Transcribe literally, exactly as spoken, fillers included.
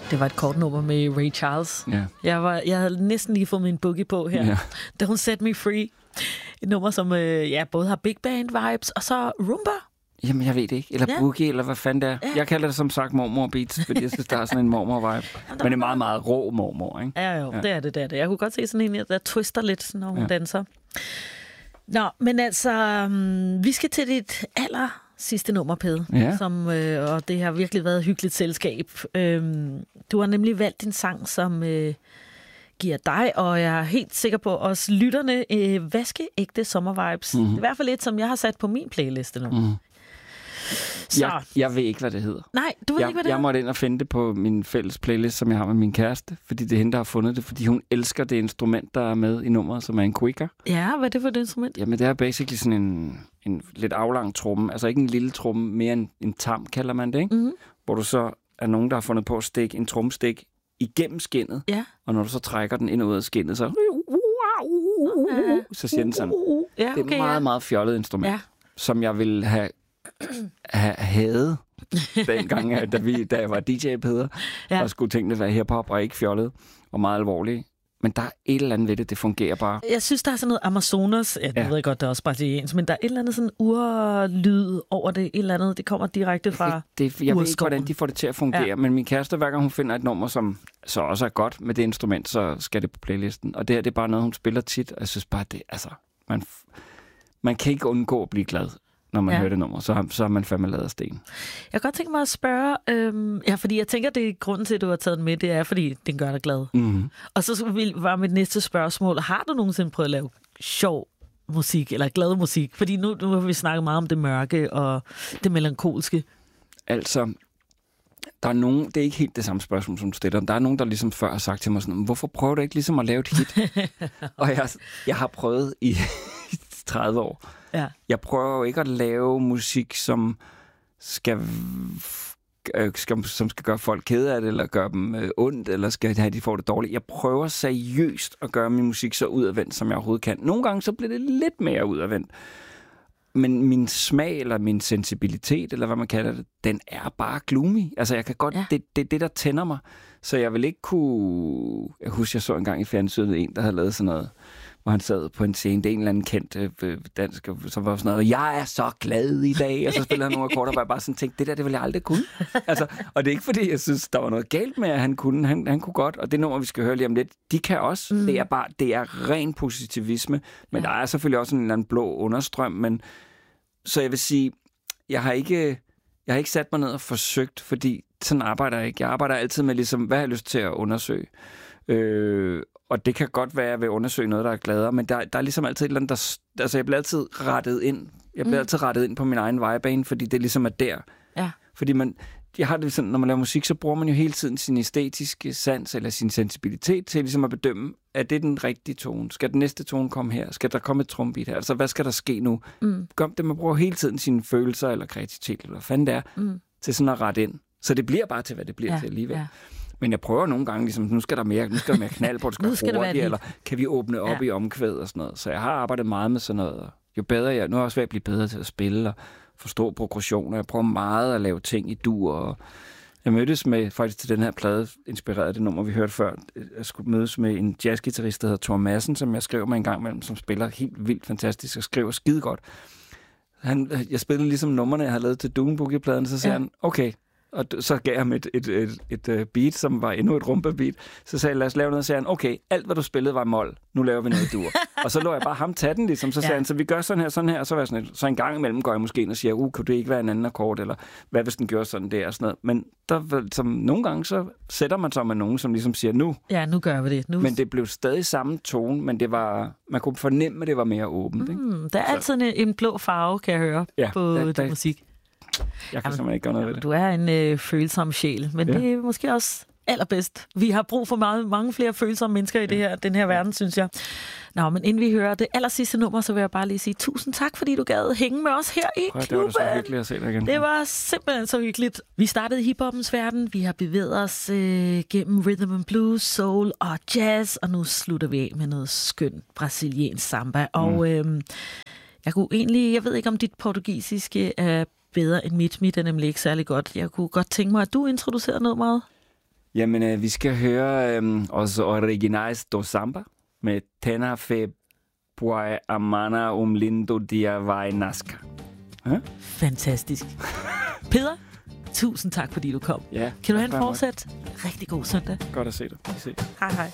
Det var et kort nummer med Ray Charles. Ja. Jeg, var, jeg havde næsten lige fået min boogie på her. Ja. Don't Set Me Free. Et nummer, som øh, ja, både har big band vibes, og så rumba. Jamen, jeg ved det ikke. Eller ja. boogie, eller hvad fanden det er. Ja. Jeg kalder det som sagt mormor beats, fordi jeg synes, der er sådan en mormor-vibe. Men det er meget, meget rå mormor, ikke? Ja, jo, ja. det er det, det er det. Jeg kunne godt se sådan en, der twister lidt, når hun ja. danser. Nå, men altså, um, vi skal til dit aller sidste nummer, Pede. Ja. Som, øh, og det har virkelig været et hyggeligt selskab. Øhm, du har nemlig valgt en sang, som øh, giver dig, og jeg er helt sikker på os lytterne, øh, vaskeægte sommervibes. Mm-hmm. I hvert fald et, som jeg har sat på min playliste nu. Mm. Så. Jeg, jeg ved ikke, hvad det hedder. Nej, du ved jeg, ikke, hvad det Jeg måtte ind og finde det på min fælles playlist, som jeg har med min kæreste, fordi det er hende, der har fundet det, fordi hun elsker det instrument, der er med i nummeret, som er en quicker. Ja, hvad er det for et instrument? Jamen, det er basically sådan en, en lidt aflang tromme. Altså ikke en lille tromme, mere en, en tam, kalder man det, ikke? Mm-hmm. Hvor du så er nogen, der har fundet på at stikke en trommestik igennem skindet, ja. Og når du så trækker den ind og ud af skindet, så, så siger den sådan. Ja, okay, det er et meget, meget fjollet instrument, ja. Som jeg ville have have hadet dengang, da, vi, da jeg var D J, Peder, ja. Og skulle tænke, at være hiphop og ikke fjollet og meget alvorlig. Men der er et eller andet ved det, det fungerer bare. Jeg synes, der er sådan noget Amazonas, ja, ja. ved jeg godt, det er også brasiliansk, men der er et eller andet sådan urlyd over det, et eller andet, det kommer direkte fra det, det, Jeg ved ikke, hvordan de får det til at fungere, ja. Men min kæreste, hver gang hun finder et nummer, som så også er godt med det instrument, så skal det på playlisten. Og det her, det er bare noget, hun spiller tit, og jeg synes bare, det altså, man, man kan ikke undgå at blive glad. Når man ja. hører det nummer, så, så har man fandme lavet af sten. Jeg kan godt tænke mig at spørge, øhm, ja, fordi jeg tænker, det er grunden til, at du har taget den med, det er, fordi den gør dig glad. Mm-hmm. Og så var mit næste spørgsmål, har du nogensinde prøvet at lave sjov musik, eller glad musik? Fordi nu, nu har vi snakket meget om det mørke og det melankolske. Altså, der er nogen, det er ikke helt det samme spørgsmål, som du stiller. Der er nogen, der ligesom før har sagt til mig sådan, hvorfor prøver du ikke ligesom at lave et hit? Og jeg, jeg har prøvet i tredive år. Ja. Jeg prøver jo ikke at lave musik, som skal, skal, som skal gøre folk kede af det, eller gøre dem øh, ondt, eller skal have, de får det dårligt. Jeg prøver seriøst at gøre min musik så udadvendt, som jeg overhovedet kan. Nogle gange så bliver det lidt mere udadvendt. Men min smag, eller min sensibilitet, eller hvad man kalder det, den er bare gloomy. Altså, jeg kan godt, ja. det, det det, der tænder mig. Så jeg vil ikke kunne... Jeg husker, jeg så engang i fjernsynet en, der havde lavet sådan noget, hvor han sad på en scene, det er en eller anden kendt øh, dansk, som var sådan noget, jeg er så glad i dag, og så spillede han nogle akkorder, hvor jeg bare sådan tænkte, det der, det ville jeg aldrig kunne. Altså, og det er ikke fordi, jeg synes, der var noget galt med, at han kunne, han, han kunne godt, og det nummer, vi skal høre lige om lidt, de kan også, mm. det er bare, det er ren positivisme, men ja. Der er selvfølgelig også en eller anden blå understrøm, men så jeg vil sige, jeg har ikke, jeg har ikke sat mig ned og forsøgt, fordi sådan arbejder jeg ikke. Jeg arbejder altid med ligesom, hvad jeg har lyst til at undersøge. Øh, og det kan godt være, at jeg vil undersøge noget, der er gladere, men der, der er ligesom altid et eller andet, der... Altså, jeg bliver altid rettet ind. Jeg bliver mm. altid rettet ind på min egen vejbane, fordi det ligesom er der. Ja. Fordi man... Jeg har det sådan, når man laver musik, så bruger man jo hele tiden sin æstetiske sans eller sin sensibilitet til ligesom at bedømme, er det den rigtige tone? Skal den næste tone komme her? Skal der komme et trumbeat her? Altså, hvad skal der ske nu? Mm. Gør det, man bruger hele tiden sine følelser eller kreativitet, eller hvad fanden det er, mm. til sådan at rette ind. Så det bliver bare til, hvad det bliver ja. til alligevel. Ja. Men jeg prøver nogle gange, ligesom, nu skal der mere, nu skal der mere knald på, det skal, skal hurtigt, eller kan vi åbne op ja. i omkvæd og sådan noget. Så jeg har arbejdet meget med sådan noget. Og jo bedre jeg, nu er jeg også ved at blive bedre til at spille og forstå progressioner. Jeg prøver meget at lave ting i dur. Og jeg mødtes med, faktisk til den her plade, inspireret af det nummer, vi hørte før. Jeg skulle mødes med en jazzgitarrist, der hedder Thor Madsen, som jeg skrev med en gang imellem, som spiller helt vildt fantastisk og skriver skide godt. Han, jeg spillede ligesom numrene, jeg havde lavet til Dune Boogie-pladen, så siger ja. han, okay. Og så gav jeg ham et, et, et, et, et beat, som var endnu et rumba-beat. Så sagde jeg, lad os lave noget. Så sagde han, okay, alt hvad du spillede var mol. Nu laver vi noget dur. Og så lå jeg bare ham tage den ligesom. Så sagde ja. han, så vi gør sådan her, sådan her. Og så var jeg sådan et, så en gang imellem går jeg måske ind og siger, uh, kunne det ikke være en anden akkord? Eller hvad hvis den gjorde sådan der og sådan noget. Men der, som nogle gange, så sætter man sig med nogen, som ligesom siger, nu. Ja, nu gør vi det. Nu... Men det blev stadig samme tone, men det var, man kunne fornemme, at det var mere åbent. Mm, ikke? Der er altid en, en blå farve, kan jeg høre, ja, på der, der, musik. Jeg kan simpelthen ikke gøre noget ved det. Du er en øh, følsom sjæl, men ja. det er måske også allerbedst. Vi har brug for meget, mange flere følsomme mennesker i det her, den her verden, synes jeg. Nå, men inden vi hører det aller sidste nummer, så vil jeg bare lige sige tusind tak, fordi du gad hænge med os her i Prøv, klubben. Det var så hyggeligt at se dig igen. Det var simpelthen så hyggeligt. Vi startede i hiphoppens verden, vi har bevæget os øh, gennem rhythm and blues, soul og jazz, og nu slutter vi af med noget skøn brasiliansk samba. Mm. Og øh, jeg kunne egentlig, jeg ved ikke om dit portugisiske er bedre end mit. Mit er nemlig ikke særlig godt. Jeg kunne godt tænke mig, at du introducerede noget meget. Jamen, øh, vi skal høre øh, også Originais do Samba med Tena fe puai amana um lindo dia vai nasca. Huh? Fantastisk. Peder, tusind tak, fordi du kom. Ja, kan du have en fortsat rigtig god søndag? Godt at se dig. Vi ses. Hej hej.